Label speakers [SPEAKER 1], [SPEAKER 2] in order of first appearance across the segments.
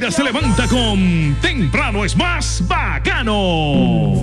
[SPEAKER 1] día se levanta con Temprano es más bacano.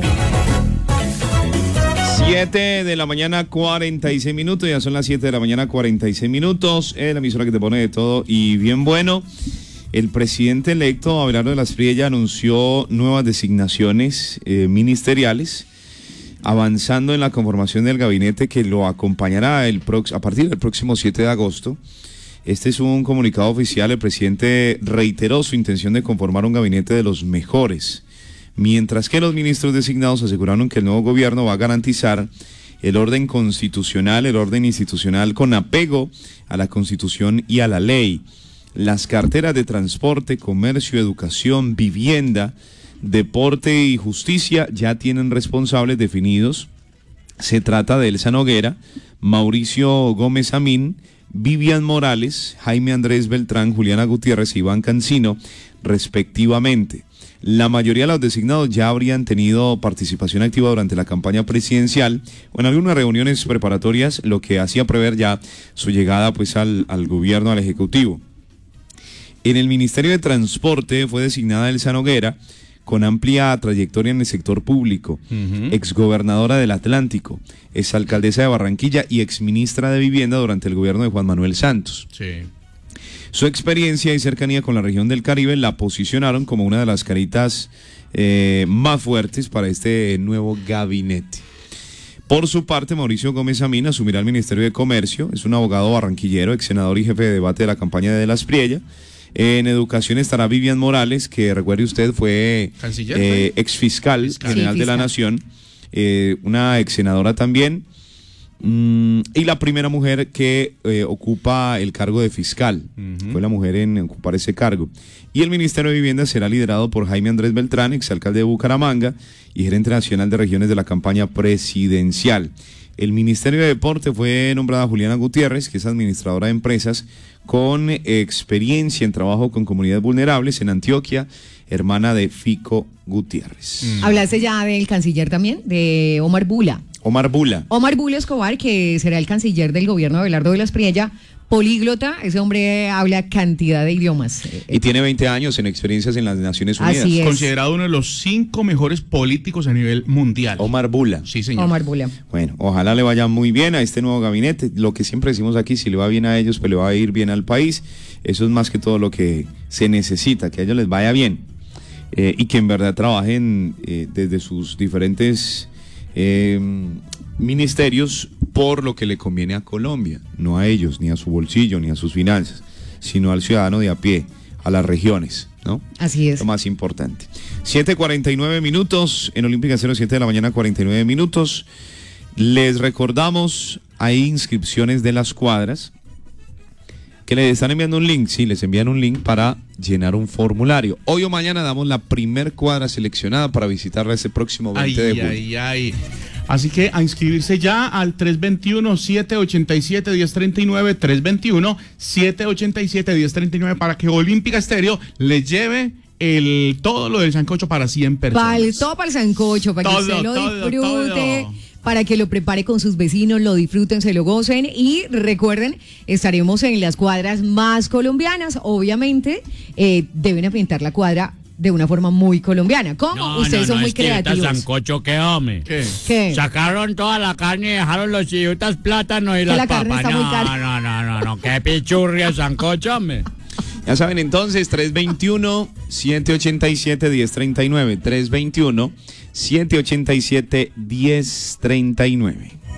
[SPEAKER 2] 7 de la mañana 46 minutos, ya son las 7 de la mañana 46 minutos, la emisora que te pone de todo y bien bueno. El presidente electo, Abelardo de la Espriella, anunció nuevas designaciones ministeriales, avanzando en la conformación del gabinete que lo acompañará a partir del próximo 7 de agosto. Este es un comunicado oficial. El presidente reiteró su intención de conformar un gabinete de los mejores, mientras que los ministros designados aseguraron que el nuevo gobierno va a garantizar el orden constitucional, el orden institucional con apego a la Constitución y a la ley. Las carteras de transporte, comercio, educación, vivienda, deporte y justicia ya tienen responsables definidos. Se trata de Elsa Noguera, Mauricio Gómez Amín, Vivian Morales, Jaime Andrés Beltrán, Juliana Gutiérrez y Iván Cancino, respectivamente. La mayoría de los designados ya habrían tenido participación activa durante la campaña presidencial o en algunas reuniones preparatorias, lo que hacía prever ya su llegada pues al gobierno, al Ejecutivo. En el Ministerio de Transporte fue designada Elsa Noguera, con amplia trayectoria en el sector público, exgobernadora del Atlántico, exalcaldesa de Barranquilla y exministra de Vivienda durante el gobierno de Juan Manuel Santos.
[SPEAKER 3] Sí.
[SPEAKER 2] Su experiencia y cercanía con la región del Caribe la posicionaron como una de las caritas más fuertes para este nuevo gabinete. Por su parte, Mauricio Gómez Amín asumirá el Ministerio de Comercio. Es un abogado barranquillero, ex senador y jefe de debate de la campaña de la Espriella. En educación estará Vivian Morales, que recuerde usted fue ex fiscal general de la Nación, una ex senadora también, y la primera mujer que ocupa el cargo de fiscal. Fue la mujer en ocupar ese cargo. Y el Ministerio de Vivienda será liderado por Jaime Andrés Beltrán, exalcalde de Bucaramanga y gerente nacional de regiones de la campaña presidencial. El Ministerio de Deporte fue nombrada Juliana Gutiérrez, que es administradora de empresas con experiencia en trabajo con comunidades vulnerables en Antioquia, hermana de Fico Gutiérrez.
[SPEAKER 4] ¿Hablaste ya del canciller también? De Omar Bula.
[SPEAKER 2] Omar Bula
[SPEAKER 4] Escobar, que será el canciller del gobierno de Abelardo de la Espriella. Políglota, ese hombre habla cantidad de idiomas.
[SPEAKER 2] Y tiene 20 años en experiencias en las Naciones Unidas.
[SPEAKER 4] Así es.
[SPEAKER 3] Considerado uno de los 5 mejores políticos a nivel mundial.
[SPEAKER 2] Omar Bula.
[SPEAKER 3] Sí, señor.
[SPEAKER 4] Omar Bula.
[SPEAKER 2] Bueno, ojalá le vaya muy bien a este nuevo gabinete. Lo que siempre decimos aquí, si le va bien a ellos, pues le va a ir bien al país. Eso es más que todo lo que se necesita, que a ellos les vaya bien. Y que en verdad trabajen desde sus diferentes ministerios por lo que le conviene a Colombia, no a ellos, ni a su bolsillo, ni a sus finanzas, sino al ciudadano de a pie, a las regiones, ¿no?
[SPEAKER 4] Así es.
[SPEAKER 2] Lo más importante. 7:49 minutos, en Olímpica 07 de la mañana, 49 minutos. Les recordamos, hay inscripciones de las cuadras que les están enviando un link, sí, les envían un link para llenar un formulario. Hoy o mañana damos la primer cuadra seleccionada para visitarla ese próximo 20 de julio.
[SPEAKER 3] Así que a inscribirse ya al 321-787-1039, 321-787-1039 para que Olímpica Estéreo les lleve todo lo del sancocho para 100 personas.
[SPEAKER 4] Todo para el sancocho, para que usted lo disfrute. Para que lo prepare con sus vecinos, lo disfruten, se lo gocen y recuerden, estaremos en las cuadras más colombianas. Obviamente, deben pintar la cuadra de una forma muy colombiana. ¿Cómo? Ustedes son muy creativos.
[SPEAKER 5] Sancocho, ¿qué, hombre?
[SPEAKER 4] ¿Qué?
[SPEAKER 5] Sacaron toda la carne y dejaron los chillitas, plátanos y las papas.
[SPEAKER 4] Está muy cara.
[SPEAKER 5] No, qué pichurria sancocho, hombre.
[SPEAKER 2] Ya saben entonces, 321-787-1039, 321-787-1039.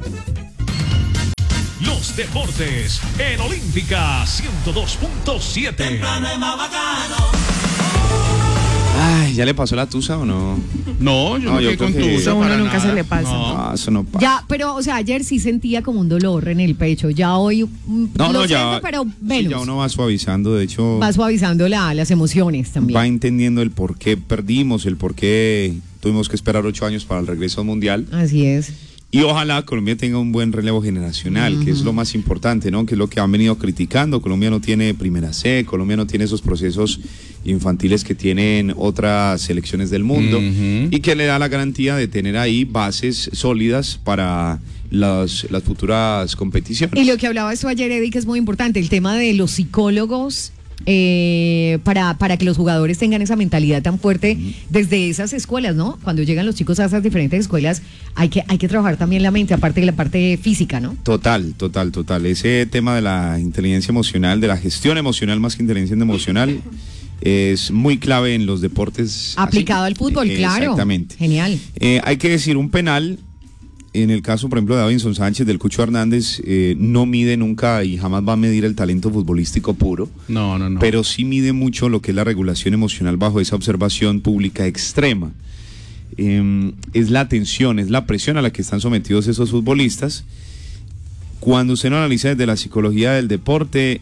[SPEAKER 1] Los deportes en Olímpica 102.7.
[SPEAKER 6] Temprano es más bacano.
[SPEAKER 2] Ay, ¿ya le pasó la tusa o no?
[SPEAKER 3] No, yo no quedé con tusa.
[SPEAKER 7] Uno nunca se le pasa.
[SPEAKER 2] No, eso no pasa.
[SPEAKER 4] Ya, pero, o sea, ayer sí sentía como un dolor en el pecho. Ya hoy siento, pero menos.
[SPEAKER 2] Sí, ya uno va suavizando, de hecho.
[SPEAKER 4] Va suavizando las emociones también.
[SPEAKER 2] Va entendiendo el por qué perdimos, el por qué tuvimos que esperar 8 años para el regreso al Mundial.
[SPEAKER 4] Así es.
[SPEAKER 2] Y ojalá Colombia tenga un buen relevo generacional, que es lo más importante, ¿no? Que es lo que han venido criticando. Colombia no tiene primera C, Colombia no tiene esos procesos infantiles que tienen otras selecciones del mundo, y que le da la garantía de tener ahí bases sólidas para las futuras competiciones.
[SPEAKER 4] Y lo que hablaba esto ayer, Eddie, que es muy importante, el tema de los psicólogos para que los jugadores tengan esa mentalidad tan fuerte desde esas escuelas, ¿no? Cuando llegan los chicos a esas diferentes escuelas, hay que trabajar también la mente, aparte de la parte física, ¿no?
[SPEAKER 2] Total. Ese tema de la inteligencia emocional, de la gestión emocional más que inteligencia emocional, es muy clave en los deportes.
[SPEAKER 4] Aplicado
[SPEAKER 2] así.
[SPEAKER 4] al fútbol, claro.
[SPEAKER 2] Exactamente.
[SPEAKER 4] Genial.
[SPEAKER 2] Hay que decir, un penal, en el caso, por ejemplo, de Davinson Sánchez, del Cucho Hernández, no mide nunca y jamás va a medir el talento futbolístico puro.
[SPEAKER 3] No.
[SPEAKER 2] Pero sí mide mucho lo que es la regulación emocional bajo esa observación pública extrema. Es la tensión, es la presión a la que están sometidos esos futbolistas. Cuando usted lo analiza desde la psicología del deporte,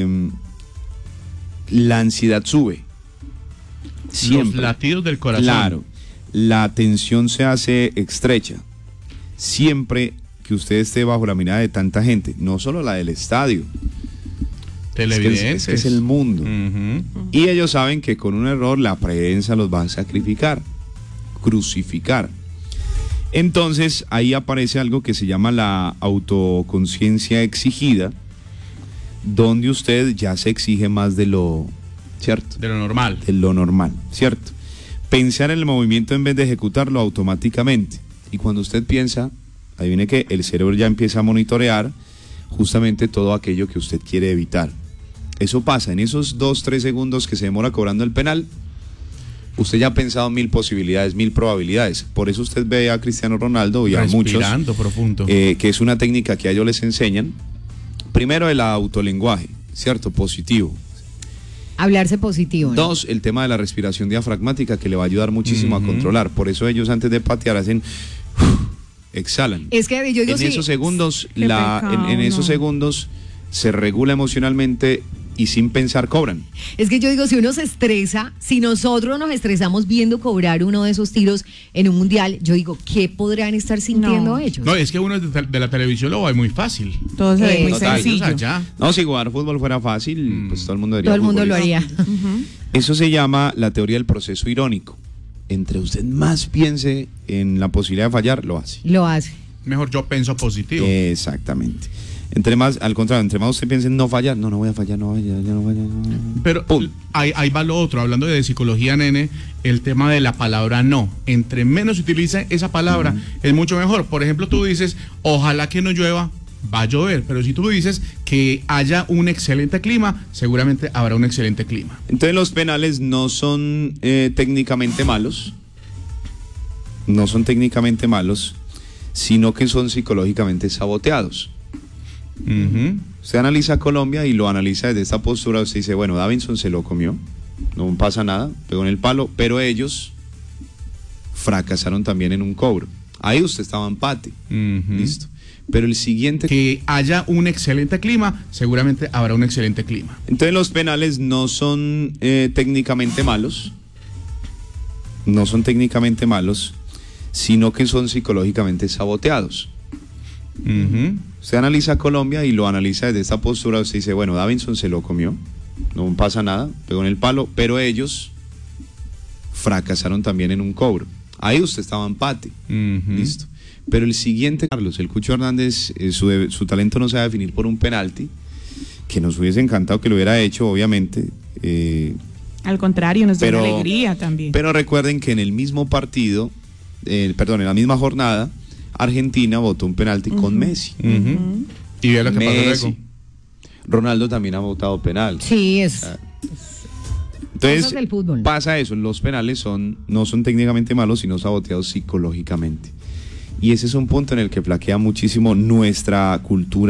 [SPEAKER 2] la ansiedad sube. Siempre.
[SPEAKER 3] Los latidos del corazón.
[SPEAKER 2] Claro, la tensión se hace estrecha. Siempre que usted esté bajo la mirada de tanta gente, no solo la del estadio,
[SPEAKER 3] televidentes.
[SPEAKER 2] es el mundo.
[SPEAKER 3] Uh-huh.
[SPEAKER 2] Y ellos saben que con un error la prensa los va a sacrificar, crucificar. Entonces ahí aparece algo que se llama la autoconciencia exigida, donde usted ya se exige más de lo, ¿cierto?
[SPEAKER 3] De lo normal.
[SPEAKER 2] De lo normal, ¿cierto? Pensar en el movimiento en vez de ejecutarlo automáticamente. Y cuando usted piensa, ahí viene que el cerebro ya empieza a monitorear justamente todo aquello que usted quiere evitar. Eso pasa, en esos 2-3 segundos que se demora cobrando el penal, usted ya ha pensado 1000 posibilidades, 1000 probabilidades. Por eso usted ve a Cristiano Ronaldo y a muchos,
[SPEAKER 3] respirando profundo.
[SPEAKER 2] que es una técnica que a ellos les enseñan. Primero, el autolenguaje, ¿cierto? Positivo.
[SPEAKER 4] Hablarse positivo, ¿no?
[SPEAKER 2] 2, el tema de la respiración diafragmática, que le va a ayudar muchísimo a controlar. Por eso ellos antes de patear hacen, exhalan.
[SPEAKER 4] Es que yo digo,
[SPEAKER 2] En esos segundos,
[SPEAKER 7] Qué pecado,
[SPEAKER 2] en esos
[SPEAKER 7] no.
[SPEAKER 2] segundos se regula emocionalmente y sin pensar cobran.
[SPEAKER 4] Es que yo digo, si uno se estresa, si nosotros nos estresamos viendo cobrar uno de esos tiros en un mundial, yo digo, ¿qué podrán estar sintiendo
[SPEAKER 7] No.
[SPEAKER 4] ellos?
[SPEAKER 3] No, es que uno de la televisión lo ve muy fácil.
[SPEAKER 7] Todo se ve muy
[SPEAKER 2] Total,
[SPEAKER 7] sencillo.
[SPEAKER 3] O sea, ya.
[SPEAKER 2] No, si jugar fútbol fuera fácil, pues todo el mundo
[SPEAKER 4] Todo el mundo lo haría.
[SPEAKER 2] Eso se llama la teoría del proceso irónico. Entre usted más piense en la posibilidad de fallar, lo hace.
[SPEAKER 4] Lo hace.
[SPEAKER 3] Mejor yo pienso positivo.
[SPEAKER 2] Exactamente. Entre más, al contrario, entre más usted piense en no fallar, no voy a fallar, no.
[SPEAKER 3] Pero
[SPEAKER 2] Pum.
[SPEAKER 3] ahí va lo otro, hablando de psicología, nene, el tema de la palabra no. Entre menos se utilice esa palabra, es mucho mejor. Por ejemplo, tú dices, ojalá que no llueva, va a llover. Pero si tú dices que haya un excelente clima, seguramente habrá un excelente clima.
[SPEAKER 2] Entonces los penales no son técnicamente malos, sino que son psicológicamente saboteados.
[SPEAKER 3] Uh-huh.
[SPEAKER 2] Usted analiza a Colombia y lo analiza desde esta postura. Usted dice, bueno, Davinson se lo comió, no pasa nada, pegó en el palo, pero ellos fracasaron también en un cobro. Ahí usted estaba empate, listo. Pero el siguiente...
[SPEAKER 3] Que haya un excelente clima, seguramente habrá un excelente clima.
[SPEAKER 2] Entonces los penales no son técnicamente malos, sino que son psicológicamente saboteados.
[SPEAKER 3] Uh-huh.
[SPEAKER 2] Usted analiza a Colombia y lo analiza desde esta postura. Usted dice, bueno, Davinson se lo comió, no pasa nada, pegó en el palo, pero ellos fracasaron también en un cobro. Ahí usted estaba empate, listo. Pero el siguiente, Carlos, el Cucho Hernández, su talento no se va a definir por un penalti, que nos hubiese encantado que lo hubiera hecho, obviamente.
[SPEAKER 7] Al contrario, nos da una alegría también.
[SPEAKER 2] Pero recuerden que en el mismo partido, en la misma jornada, Argentina votó un penalti con Messi.
[SPEAKER 3] Y vea lo que pasó
[SPEAKER 2] Messi.
[SPEAKER 3] luego.
[SPEAKER 2] Ronaldo también ha votado penal.
[SPEAKER 4] Sí, es.
[SPEAKER 2] Entonces,
[SPEAKER 4] Cosas del fútbol.
[SPEAKER 2] pasa eso, los penales no son técnicamente malos, sino saboteados psicológicamente. Y ese es un punto en el que flaquea muchísimo nuestra cultura.